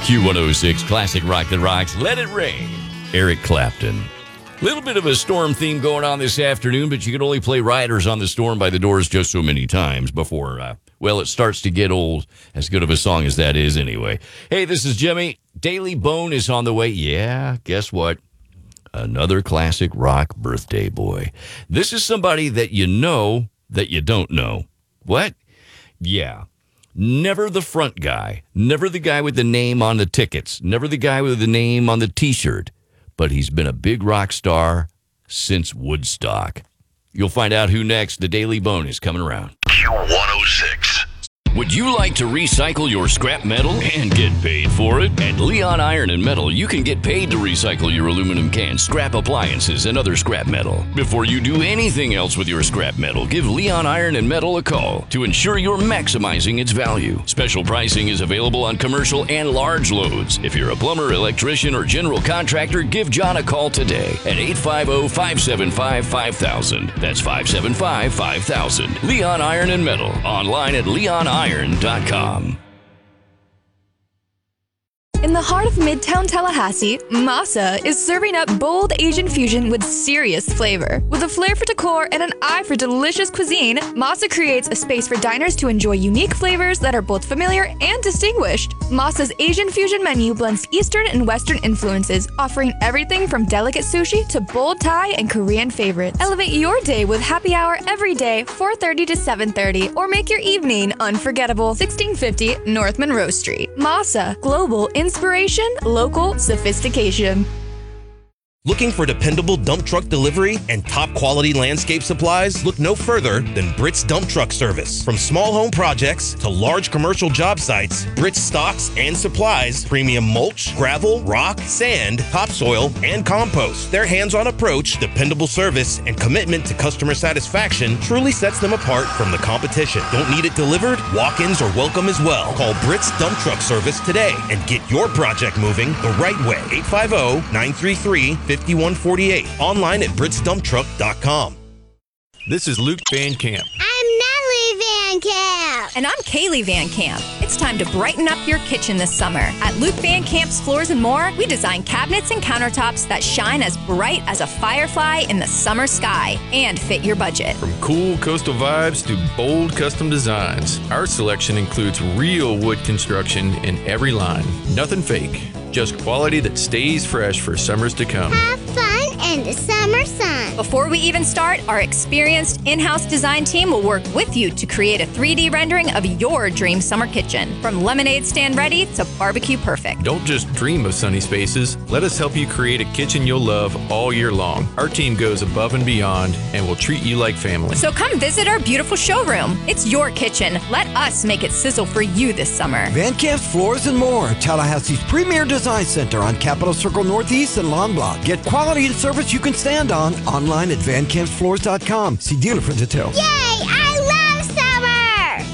Q106 Classic Rock that Rocks. Let It Rain. Eric Clapton. Little bit of a storm theme going on this afternoon, but you can only play Riders on the Storm by the Doors just so many times before, it starts to get old. As good of a song as that is anyway. Hey, this is Jimmy. Daily Bone is on the way. Yeah, guess what? Another classic rock birthday boy. This is somebody that you know that you don't know. What? Yeah. Never the front guy. Never the guy with the name on the tickets. Never the guy with the name on the T-shirt. But he's been a big rock star since Woodstock. You'll find out who next. The Daily Bone is coming around. Q106. Would you like to recycle your scrap metal and get paid for it? At Leon Iron and Metal, you can get paid to recycle your aluminum cans, scrap appliances, and other scrap metal. Before you do anything else with your scrap metal, give Leon Iron and Metal a call to ensure you're maximizing its value. Special pricing is available on commercial and large loads. If you're a plumber, electrician, or general contractor, give John a call today at 850-575-5000. That's 575-5000. Leon Iron and Metal. Online at leoniron.com. In the heart of Midtown Tallahassee, Masa is serving up bold Asian fusion with serious flavor. With a flair for decor and an eye for delicious cuisine, Masa creates a space for diners to enjoy unique flavors that are both familiar and distinguished. Masa's Asian fusion menu blends Eastern and Western influences, offering everything from delicate sushi to bold Thai and Korean favorites. Elevate your day with happy hour every day, 4:30 to 7:30, or make your evening unforgettable. 1650 North Monroe Street. Masa, global inspiration, local sophistication. Looking for dependable dump truck delivery and top quality landscape supplies? Look no further than Britt's Dump Truck Service. From small home projects to large commercial job sites, Britt's stocks and supplies premium mulch, gravel, rock, sand, topsoil, and compost. Their hands-on approach, dependable service, and commitment to customer satisfaction truly sets them apart from the competition. Don't need it delivered? Walk-ins are welcome as well. Call Britt's Dump Truck Service today and get your project moving the right way. 850-933-5148. Online at britsdumptruck.com. This is Luke Van Camp. I'm Natalie Van Camp. And I'm Kaylee Van Camp. It's time to brighten up your kitchen this summer. At Luke Van Camp's Floors and More, we design cabinets and countertops that shine as bright as a firefly in the summer sky and fit your budget. From cool coastal vibes to bold custom designs, our selection includes real wood construction in every line. Nothing fake. Just quality that stays fresh for summers to come. Have fun in the summer sun. Before we even start, our experienced in-house design team will work with you to create a 3D rendering of your dream summer kitchen. From lemonade stand ready to barbecue perfect. Don't just dream of sunny spaces. Let us help you create a kitchen you'll love all year long. Our team goes above and beyond and will treat you like family. So come visit our beautiful showroom. It's your kitchen. Let us make it sizzle for you this summer. Van Camp's Floors and More, Tallahassee's premier design center on Capitol Circle Northeast and Long Block. Get quality and service you can stand on online at vancampsfloors.com. See dealer for details. Yay! I love summer!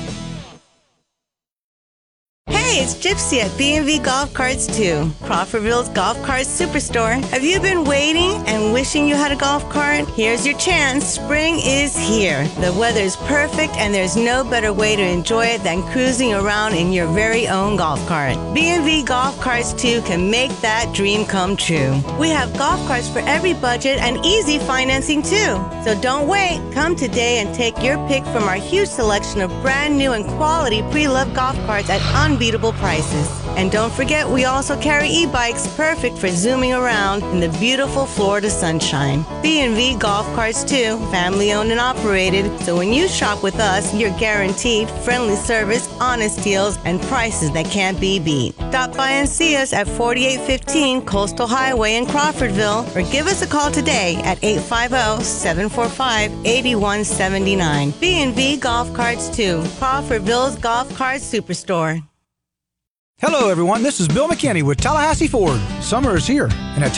Hey, it's Gypsy at B&V Golf Carts 2, Crawfordville's Golf Cart Superstore. Have you been waiting and wishing you had a golf cart? Here's your chance. Spring is here. The weather is perfect and there's no better way to enjoy it than cruising around in your very own golf cart. B&V Golf Carts 2 can make that dream come true. We have golf carts for every budget and easy financing too. So don't wait. Come today and take your pick from our huge selection of brand new and quality pre-loved golf carts at unbeatable prices. And don't forget, we also carry e-bikes perfect for zooming around in the beautiful Florida sunshine. B&V Golf Carts 2, family owned and operated, so when you shop with us, you're guaranteed friendly service, honest deals, and prices that can't be beat. Stop by and see us at 4815 Coastal Highway in Crawfordville, or give us a call today at 850-745-8179. B&V Golf Carts 2, Crawfordville's Golf Cart Superstore. Hello, everyone. This is Bill McKinney with Tallahassee Ford. Summer is here, and at